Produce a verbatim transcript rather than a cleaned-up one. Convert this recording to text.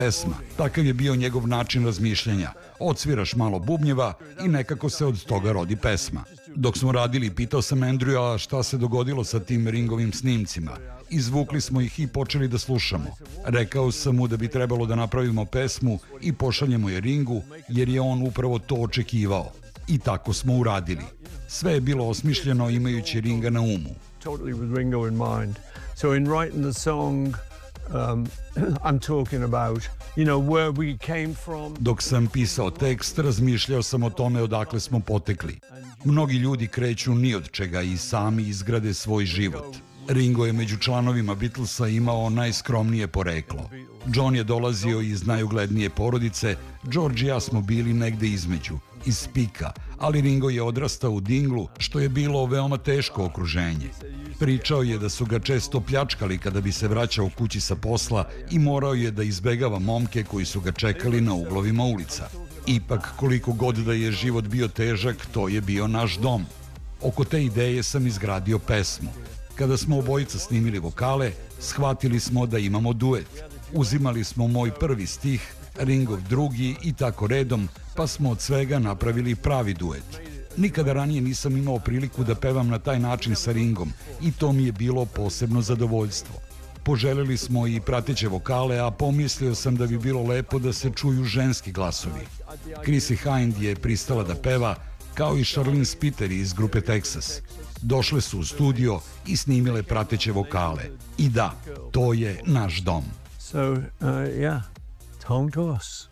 pesma. Takav je bio njegov način razmišljanja. Odsviraš malo bubnjeva i nekako se od toga rodi pesma. Dok smo radili, pitao sam Andrewa šta se dogodilo sa tim Ringovim snimcima. Izvukli smo ih i počeli da slušamo. Rekao sam mu da bi trebalo da napravimo pesmu i pošaljemo je Ringu, jer je on upravo to očekivao. I tako smo uradili. Sve je bilo osmišljeno imajući Ringa na umu. Totally with Ringo in mind. So in writing the song, um, I'm talking about, you know, where we came from. Dok sam pisao tekst, razmišljao sam o tome odakle smo potekli. Mnogi ljudi kreću ni od čega i sami izgrade svoj život. Ringo je među članovima Beatlesa imao najskromnije poreklo. John je dolazio iz najuglednije porodice, George i ja smo bili negde između, iz Pika, ali Ringo je odrastao u Dinglu, što je bilo veoma teško okruženje. Pričao je da su ga često pljačkali kada bi se vraćao kući sa posla i morao je da izbegava momke koji su ga čekali na uglovima ulica. Ipak, koliko god da je život bio težak, to je bio naš dom. Oko te ideje sam izgradio pesmu. Kada smo obojica snimili vokale, shvatili smo da imamo duet. Uzimali smo moj prvi stih, Ringov drugi i tako redom, pa smo od svega napravili pravi duet. Nikada ranije nisam imao priliku da pevam na taj način sa Ringom i to mi je bilo posebno zadovoljstvo. Poželeli smo i prateće vokale, a pomislio sam da bi bilo lepo da se čuju ženski glasovi. Chrissie Hynde je pristala da peva, kao i Charlene Spiteri iz grupe Texas. Došle su u studio i snimile prateće vokale. I da, to je naš dom. So, uh, yeah, it's home to us.